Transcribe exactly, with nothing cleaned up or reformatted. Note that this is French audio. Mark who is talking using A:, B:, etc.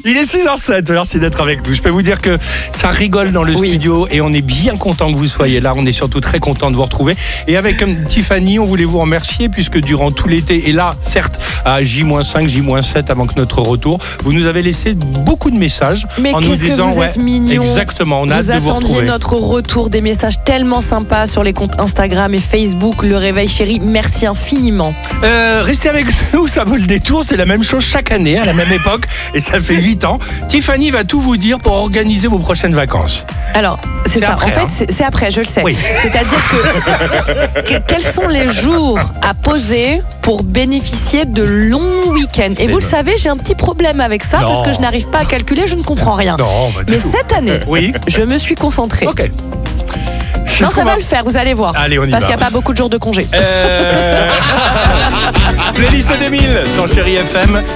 A: Il est six heures zéro sept, merci d'être avec nous. Je peux vous dire que ça rigole dans le
B: Oui.
A: studio et on est bien content que vous soyez là. On est surtout très content de vous retrouver. Et avec euh, Tiffany, on voulait vous remercier puisque durant tout l'été, et là, certes, à J moins cinq, J moins sept avant que notre retour, vous nous avez laissé beaucoup de messages
B: Mais
A: en nous
B: qu'est-ce que
A: disant...
B: vous êtes mignons.
A: Exactement, on a
B: Vous
A: hâte de vous
B: attendiez
A: retrouver.
B: notre retour, des messages tellement sympas sur les comptes Instagram et Facebook. Le Réveil Chéri, merci infiniment.
A: Euh, restez avec nous, ça vaut le détour. C'est la même chose chaque année, à la même époque. Et ça fait huit ans. Tiffany va tout vous dire pour organiser vos prochaines vacances.
B: Alors, c'est,
A: C'est
B: ça.
A: après,
B: en fait,
A: hein.
B: c'est, c'est après, je le sais.
A: Oui.
B: C'est-à-dire que, que- quels sont les jours à poser pour bénéficier de longs week-ends.
A: C'est
B: Et vous
A: le-
B: le savez, j'ai un petit problème avec ça
A: Non.
B: parce que je n'arrive pas à calculer, je ne comprends rien.
A: Non, bah, du
B: Mais
A: tout.
B: cette année,
A: Oui.
B: je me suis concentrée.
A: Ok.
B: Non, ça va le faire, vous allez voir.
A: Allez, on y
B: Parce
A: va.
B: qu'il n'y a pas beaucoup de jours de congé.
A: Euh... Playlist deux mille sur Chéri F M.